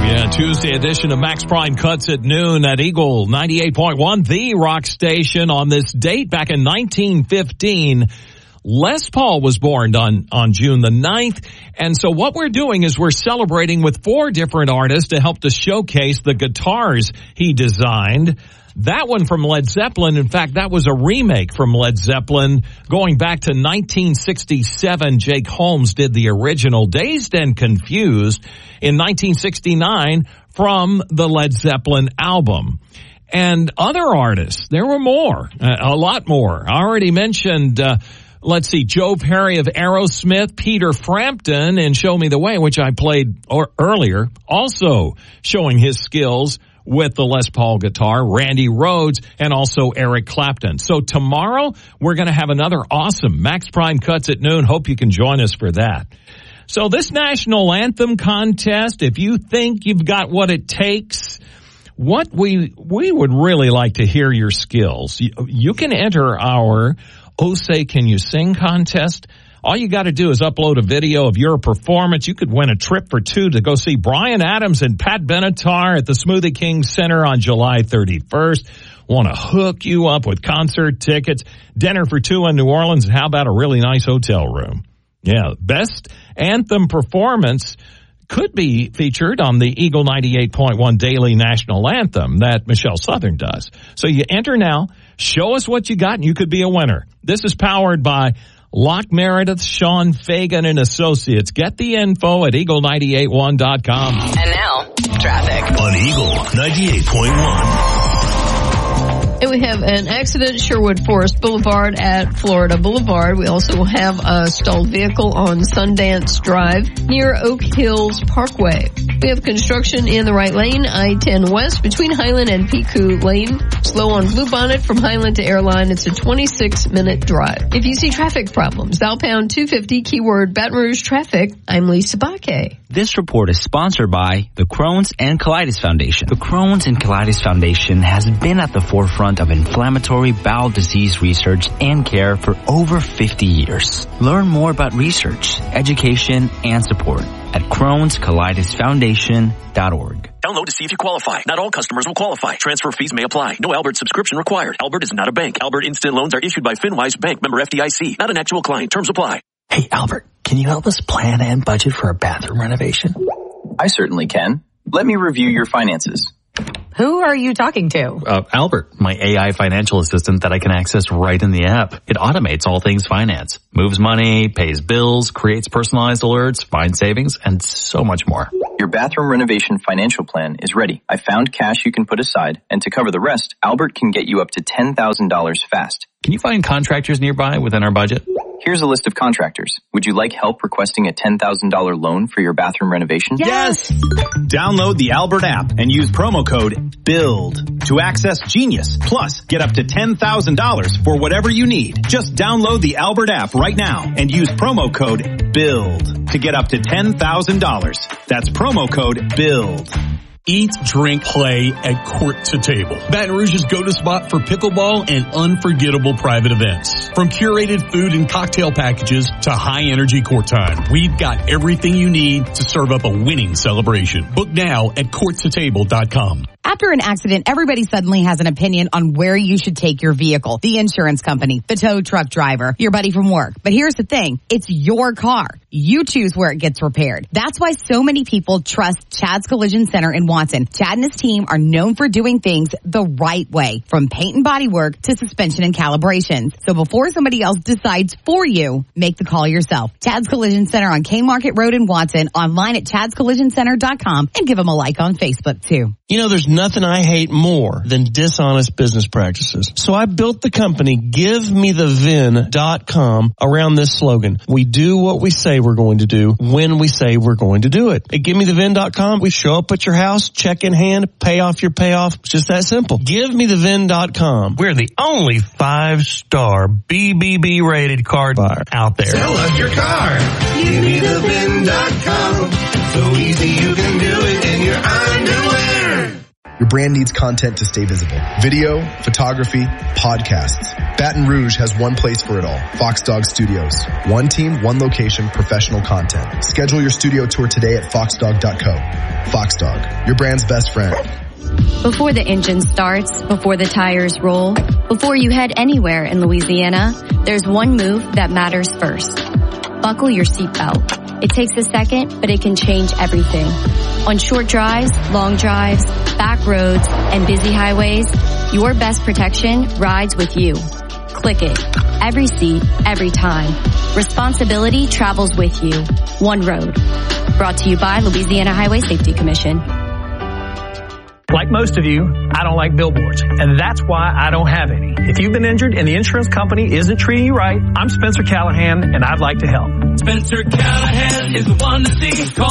Yeah, Tuesday edition of Max Prime Cuts at noon at Eagle 98.1, the rock station. On this date back in 1915, Les Paul was born on June the 9th. And so what we're doing is we're celebrating with 4 different artists to help to showcase the guitars he designed. That one from Led Zeppelin, in fact, that was a remake from Led Zeppelin going back to 1967. Jake Holmes did the original, Dazed and Confused, in 1969 from the Led Zeppelin album. And other artists, there were more, a lot more. I already mentioned, let's see, Joe Perry of Aerosmith, Peter Frampton in Show Me the Way, which I played earlier, also showing his skills with the Les Paul guitar, Randy Rhoads, and also Eric Clapton. So tomorrow, we're going to have another awesome Max Prime Cuts at noon. Hope you can join us for that. So this national anthem contest, if you think you've got what it takes, what we would really like to hear your skills. You can enter our Oh Say Can You Sing contest. All you got to do is upload a video of your performance. You could win a trip for 2 to go see Bryan Adams and Pat Benatar at the Smoothie King Center on July 31st. Want to hook you up with concert tickets, dinner for 2 in New Orleans, and how about a really nice hotel room? Yeah, best anthem performance could be featured on the Eagle 98.1 Daily National Anthem that Michelle Southern does. So you enter now, show us what you got, and you could be a winner. This is powered by Locke Meredith, Sean Fagan, and Associates. Get the info at eagle981.com. And now, traffic on Eagle 98.1. And we have an accident, Sherwood Forest Boulevard at Florida Boulevard. We also have a stalled vehicle on Sundance Drive near Oak Hills Parkway. We have construction in the right lane, I-10 West between Highland and Piku Lane. Slow on Bluebonnet from Highland to Airline. It's a 26-minute drive. If you see traffic problems, dial pound 250, keyword Baton Rouge traffic. I'm Lisa Baque. This report is sponsored by the Crohn's and Colitis Foundation. The Crohn's and Colitis Foundation has been at the forefront of inflammatory bowel disease research and care for over 50 years. Learn more about research, education, and support at Crohn'sColitisFoundation.org. Download to see if you qualify. Not all customers will qualify. Transfer fees may apply. No Albert subscription required. Albert is not a bank. Albert Instant Loans are issued by FinWise Bank, member FDIC. Not an actual client. Terms apply. Hey, Albert, can you help us plan and budget for a bathroom renovation? I certainly can. Let me review your finances. Who are you talking to? Albert, my AI financial assistant that I can access right in the app. It automates all things finance, moves money, pays bills, creates personalized alerts, finds savings, and so much more. Your bathroom renovation financial plan is ready. I found cash you can put aside, and to cover the rest, Albert can get you up to $10,000 fast. Can you find contractors nearby within our budget? Here's a list of contractors. Would you like help requesting a $10,000 loan for your bathroom renovation? Yes! Download the Albert app and use promo code BUILD to access Genius. Plus, get up to $10,000 for whatever you need. Just download the Albert app right now and use promo code BUILD to get up to $10,000. That's promo code BUILD. Eat, drink, play at Court to Table. Baton Rouge's go-to spot for pickleball and unforgettable private events. From curated food and cocktail packages to high-energy court time, we've got everything you need to serve up a winning celebration. Book now at courttotable.com. After an accident, everybody suddenly has an opinion on where you should take your vehicle. The insurance company, the tow truck driver, your buddy from work. But here's the thing. It's your car. You choose where it gets repaired. That's why so many people trust Chad's Collision Center in Watson. Chad and his team are known for doing things the right way, from paint and body work to suspension and calibrations. So before somebody else decides for you, make the call yourself. Chad's Collision Center on Cane Market Road in Watson, online at chadscollisioncenter.com, and give them a like on Facebook too. You know, there's nothing I hate more than dishonest business practices. So I built the company GiveMeTheVin.com around this slogan. We do what we say we're going to do when we say we're going to do it. At GiveMeTheVin.com, we show up at your house, check in hand, pay off your payoff. It's just that simple. GiveMeTheVin.com. We're the only 5-star BBB rated car buyer out there. Sell us your car. GiveMeTheVin.com. So easy you can do it in your underwear. Your brand needs content to stay visible. Video, photography, podcasts. Baton Rouge has one place for it all. Fox Dog Studios. One team, one location, professional content. Schedule your studio tour today at foxdog.co. Fox Dog, your brand's best friend. Before the engine starts, before the tires roll, before you head anywhere in Louisiana, there's one move that matters first. Buckle your seatbelt. It takes a second, but it can change everything. On short drives, long drives, back roads, and busy highways, your best protection rides with you. Click it. Every seat, every time. Responsibility travels with you. One road. Brought to you by Louisiana Highway Safety Commission. Like most of you, I don't like billboards, and that's why I don't have any. If you've been injured and the insurance company isn't treating you right, I'm Spencer Callahan, and I'd like to help. Spencer Callahan is the one to see. Call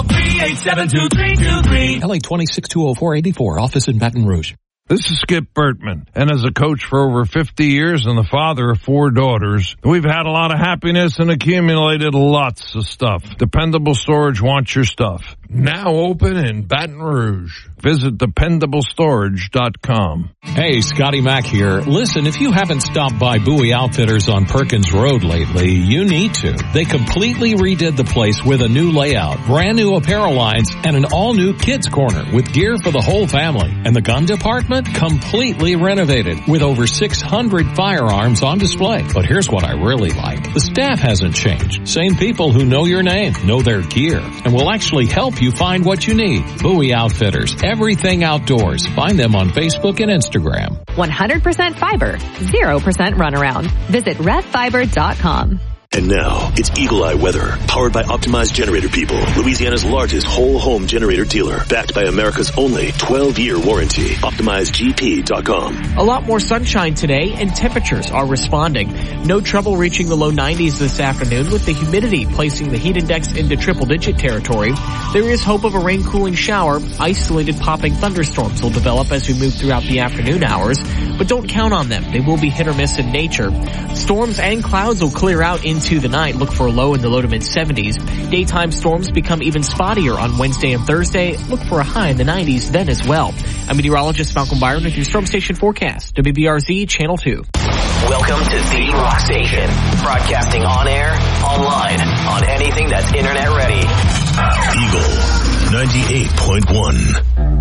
387-2323. LA 2620484, office in Baton Rouge. This is Skip Bertman, and as a coach for over 50 years and the father of 4 daughters, we've had a lot of happiness and accumulated lots of stuff. Dependable Storage wants your stuff. Now open in Baton Rouge. Visit DependableStorage.com. Hey, Scotty Mac here. Listen, if you haven't stopped by Bowie Outfitters on Perkins Road lately, you need to. They completely redid the place with a new layout, brand new apparel lines, and an all-new kids corner with gear for the whole family. And the gun department, completely renovated with over 600 firearms on display. But here's what I really like. The staff hasn't changed. Same people who know your name, know their gear, and will actually help you find what you need. Bowie Outfitters, everything outdoors. Find them on Facebook and Instagram. 100% fiber, 0% runaround. Visit RevFiber.com. And now, it's Eagle Eye Weather, powered by Optimized Generator People, Louisiana's largest whole home generator dealer, backed by America's only 12-year warranty. OptimizedGP.com. A lot more sunshine today, and temperatures are responding. No trouble reaching the low 90s this afternoon, with the humidity placing the heat index into triple-digit territory. There is hope of a rain-cooling shower. Isolated popping thunderstorms will develop as we move throughout the afternoon hours, but don't count on them. They will be hit or miss in nature. Storms and clouds will clear out into the night. Look for a low in the low to mid 70s. Daytime storms become even spottier on Wednesday and Thursday. Look for a high in the 90s then as well. I'm meteorologist Malcolm Byron with your Storm Station forecast. WBRZ Channel 2. Welcome to The Rock Station. Broadcasting on air, online, on anything that's internet ready. Eagle 98.1.